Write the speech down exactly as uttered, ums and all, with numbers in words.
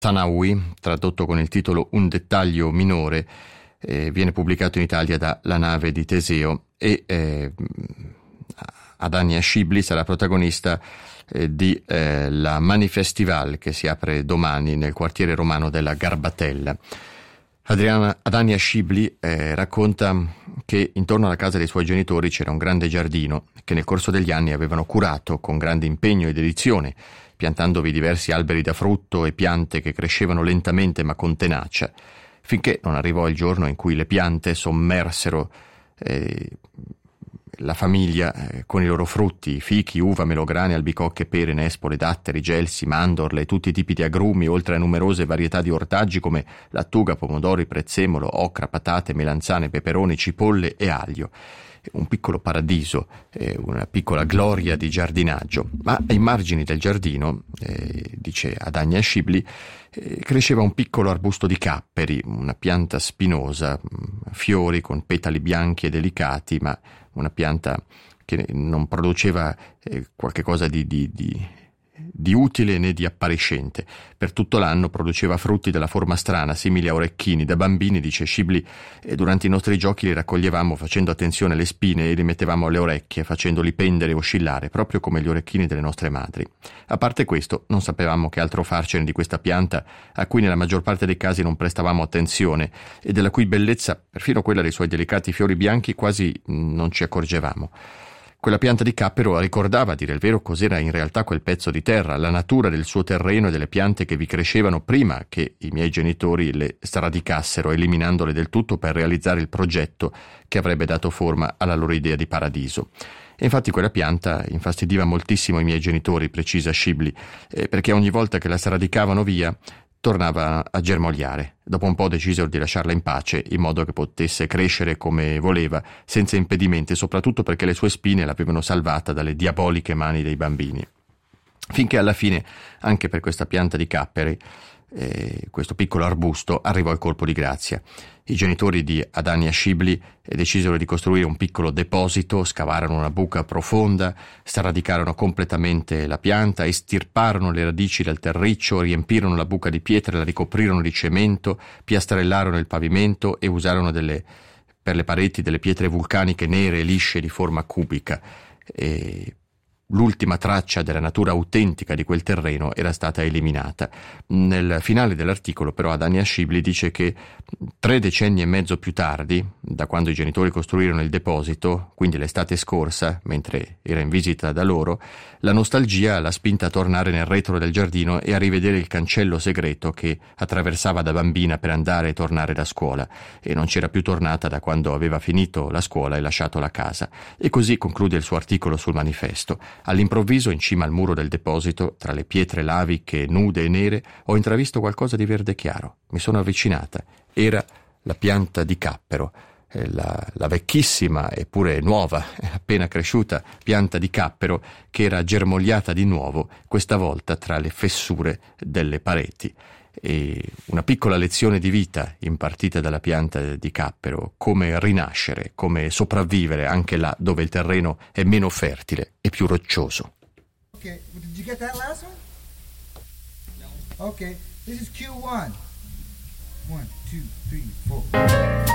Tanaui, tradotto con il titolo Un dettaglio minore, eh, viene pubblicato in Italia da La nave di Teseo e eh, Adania Scibli sarà protagonista eh, di eh, la Manifestival che si apre domani nel quartiere romano della Garbatella. Adriana, Adania Scibli eh, racconta che intorno alla casa dei suoi genitori c'era un grande giardino che nel corso degli anni avevano curato con grande impegno e dedizione, piantandovi diversi alberi da frutto e piante che crescevano lentamente ma con tenacia, finché non arrivò il giorno in cui le piante sommersero eh, la famiglia eh, con i loro frutti, fichi, uva, melograne, albicocche, pere, nespole, datteri, gelsi, mandorle, tutti i tipi di agrumi, oltre a numerose varietà di ortaggi come lattuga, pomodori, prezzemolo, ocra, patate, melanzane, peperoni, cipolle e aglio. Un piccolo paradiso, eh, una piccola gloria di giardinaggio, ma ai margini del giardino, eh, dice Adania Scibli, eh, cresceva un piccolo arbusto di capperi, una pianta spinosa, fiori con petali bianchi e delicati, ma una pianta che non produceva eh, qualche cosa di, di, di, di utile né di appariscente. Per tutto l'anno produceva frutti della forma strana, simili a orecchini. Da bambini, dice Scibli, e durante i nostri giochi li raccoglievamo facendo attenzione alle spine e li mettevamo alle orecchie, facendoli pendere e oscillare, proprio come gli orecchini delle nostre madri. A parte questo, non sapevamo che altro farcene di questa pianta, a cui nella maggior parte dei casi non prestavamo attenzione e della cui bellezza, perfino quella dei suoi delicati fiori bianchi, quasi non ci accorgevamo. Quella pianta di cappero ricordava, a dire il vero, cos'era in realtà quel pezzo di terra, la natura del suo terreno e delle piante che vi crescevano prima che i miei genitori le sradicassero, eliminandole del tutto per realizzare il progetto che avrebbe dato forma alla loro idea di paradiso. E infatti quella pianta infastidiva moltissimo i miei genitori, precisa Scibli, eh, perché ogni volta che la sradicavano via tornava a germogliare. Dopo un po' decisero di lasciarla in pace, in modo che potesse crescere come voleva, senza impedimenti, soprattutto perché le sue spine l'avevano salvata dalle diaboliche mani dei bambini. Finché alla fine, anche per questa pianta di capperi, eh, questo piccolo arbusto, arrivò il colpo di grazia. I genitori di Adania Scibli decisero di costruire un piccolo deposito, scavarono una buca profonda, stradicarono completamente la pianta, estirparono le radici dal terriccio, riempirono la buca di pietra, la ricoprirono di cemento, piastrellarono il pavimento e usarono delle, per le pareti delle pietre vulcaniche nere e lisce di forma cubica. E l'ultima traccia della natura autentica di quel terreno era stata eliminata. Nel finale dell'articolo, però, Adania Scibli dice che tre decenni e mezzo più tardi, da quando i genitori costruirono il deposito, quindi l'estate scorsa, mentre era in visita da loro, la nostalgia l'ha spinta a tornare nel retro del giardino e a rivedere il cancello segreto che attraversava da bambina per andare e tornare da scuola, e non c'era più tornata da quando aveva finito la scuola e lasciato la casa. E così conclude il suo articolo sul manifesto. All'improvviso, in cima al muro del deposito, tra le pietre laviche nude e nere, ho intravisto qualcosa di verde chiaro. Mi sono avvicinata. Era la pianta di cappero, eh, la, la vecchissima eppure nuova, appena cresciuta pianta di cappero che era germogliata di nuovo, questa volta tra le fessure delle pareti. E una piccola lezione di vita impartita dalla pianta di cappero, come rinascere, come sopravvivere anche là dove il terreno è meno fertile e più roccioso. Okay, did you get that last one? No. Okay, this is Q one. One, two, three, four.